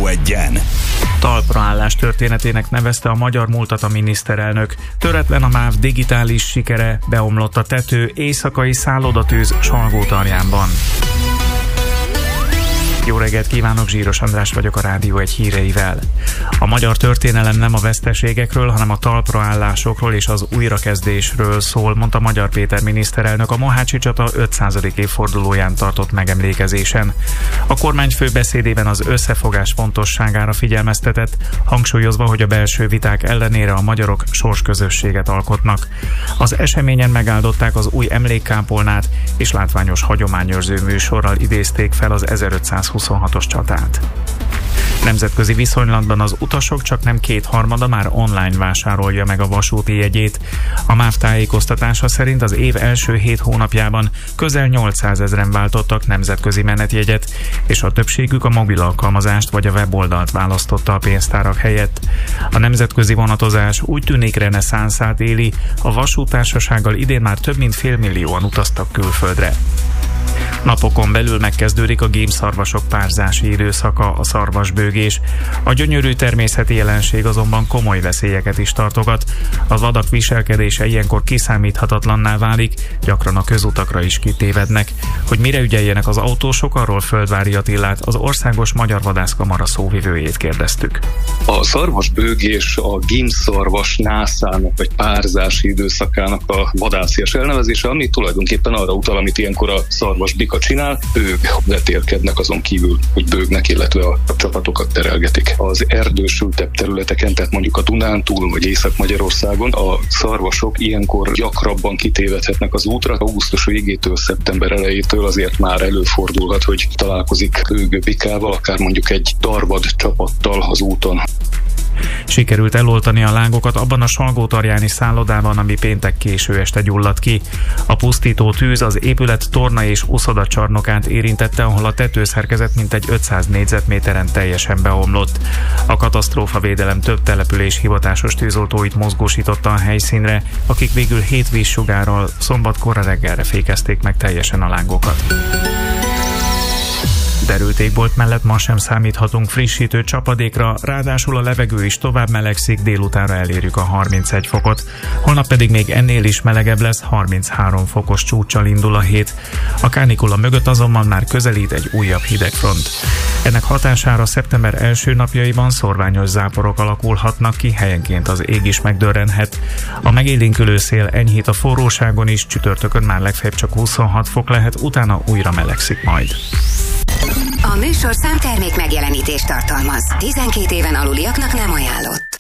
1-en. Talpraállás történetének nevezte a magyar múltat a miniszterelnök. Töretlen a MÁV digitális sikere, beomlott a tető éjszakai szállodatűz Salgótarjánban. Jó reggelt kívánok, Zsíros András vagyok, a Rádió 1 híreivel. A magyar történelem nem a veszteségekről, hanem a talpraállásokról és az újrakezdésről szól, mondta Magyar Péter miniszterelnök a Mohácsi csata 500. évfordulóján tartott megemlékezésen. A kormányfő beszédében az összefogás fontosságára figyelmeztetett, hangsúlyozva, hogy a belső viták ellenére a magyarok sorsközösséget alkotnak. Az eseményen megáldották az új emlékkápolnát, és látványos hagyományőrző műsorral idézték fel az 1526-os csatát. Nemzetközi viszonylatban az utasok csaknem 2/3 már online vásárolja meg a vasúti jegyét. A MÁV tájékoztatása szerint az év első 7 hónapjában közel 800 000-en váltottak nemzetközi menetjegyet, és a többségük a mobil alkalmazást vagy a weboldalt választotta a pénztárak helyett. A nemzetközi vonatozás úgy tűnik reneszánszát éli, a vasúttársasággal idén már több mint 500 000-an utaztak külföldre. Napokon belül megkezdődik a gémszarvasok párzási időszaka, a szarvasbőgés. A gyönyörű természeti jelenség azonban komoly veszélyeket is tartogat. A vadak viselkedése ilyenkor kiszámíthatatlanná válik, gyakran a közutakra is kitévednek. Hogy mire ügyeljenek az autósok, arról Földvári Attilát, az Országos Magyar Vadászkamara szóvivőjét kérdeztük. A szarvasbőgés a gémszarvas nászának vagy párzási időszakának a vadászias elnevezése, ami tulajdonképpen arra utal, amit ilyenkor a szarvasbika csinál, ők vetélkednek azon kívül, hogy bőgnek, illetve a csapatokat terelgetik. Az erdősültebb területeken, tehát mondjuk a Dunántúl vagy Észak-Magyarországon a szarvasok ilyenkor gyakrabban kitévedhetnek az útra. Augusztus végétől, szeptember elejétől azért már előfordulhat, hogy találkozik bőgő bikával, akár mondjuk egy darvad csapattal az úton. Sikerült eloltani a lángokat abban a Salgótarjáni szállodában, ami péntek késő este gyulladt ki. A pusztító tűz az épület torna és uszodacsarnokát érintette, ahol a tetőszerkezet mintegy 500 négyzetméteren teljesen beomlott. A katasztrófavédelem több település hivatásos tűzoltóit mozgósította a helyszínre, akik végül 7 vízsugárral szombat korra reggelre fékezték meg teljesen a lángokat. Derült égbolt mellett ma sem számíthatunk frissítő csapadékra, ráadásul a levegő is tovább melegszik, délutánra elérjük a 31 fokot. Holnap pedig még ennél is melegebb lesz, 33 fokos csúccsal indul a hét. A kánikula mögött azonban már közelít egy újabb hidegfront. Ennek hatására szeptember első napjaiban szorványos záporok alakulhatnak ki, helyenként az ég is megdörrenhet. A megélénkülő szél enyhít a forróságon is, csütörtökön már legfeljebb csak 26 fok lehet, utána újra melegszik majd. A műsorszám termék megjelenítést tartalmaz. 12 éven aluliaknak nem ajánlott.